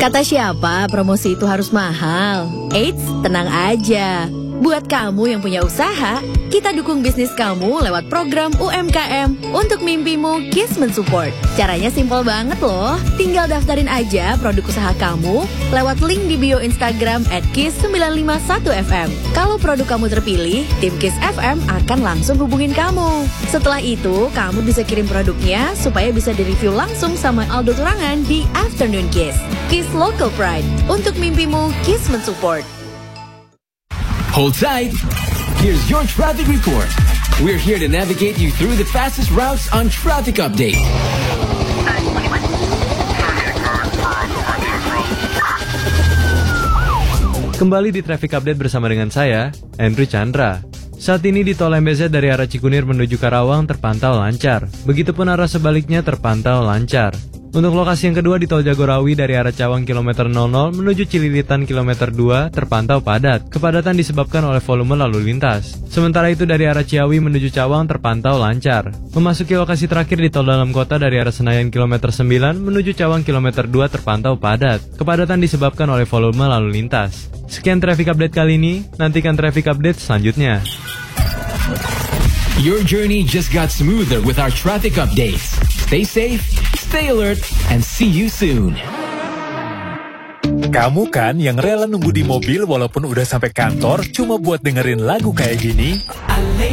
Kata siapa promosi itu harus mahal? Eits, tenang aja. Buat kamu yang punya usaha, kita dukung bisnis kamu lewat program UMKM untuk mimpimu KIS mensupport. Caranya simpel banget loh. Tinggal daftarin aja produk usaha kamu lewat link di bio Instagram @KIS951FM. Kalau produk kamu terpilih, tim KIS FM akan langsung hubungin kamu. Setelah itu, kamu bisa kirim produknya supaya bisa direview langsung sama Aldo Turangan di Afternoon KIS. KIS Local Pride. Untuk mimpimu, KIS mensupport. Hold tight. Here's your traffic report. We're here to navigate you through the fastest routes on Traffic Update. Kembali di Traffic Update bersama dengan saya, Andrew Chandra. Saat ini di Tol MBZ dari arah Cikunir menuju Karawang terpantau lancar. Begitupun arah sebaliknya terpantau lancar. Untuk lokasi yang kedua di Tol Jagorawi dari arah Cawang kilometer 00 menuju Cililitan kilometer 2 terpantau padat. Kepadatan disebabkan oleh volume lalu lintas. Sementara itu dari arah Ciawi menuju Cawang terpantau lancar. Memasuki lokasi terakhir di Tol Dalam Kota dari arah Senayan kilometer 9 menuju Cawang kilometer 2 terpantau padat. Kepadatan disebabkan oleh volume lalu lintas. Sekian Traffic Update kali ini, nantikan Traffic Update selanjutnya. Your journey just got smoother with our traffic updates. Stay safe, stay alert, and see you soon. Kamu kan yang rela nunggu di mobil walaupun udah sampai kantor cuma buat dengerin lagu kayak gini?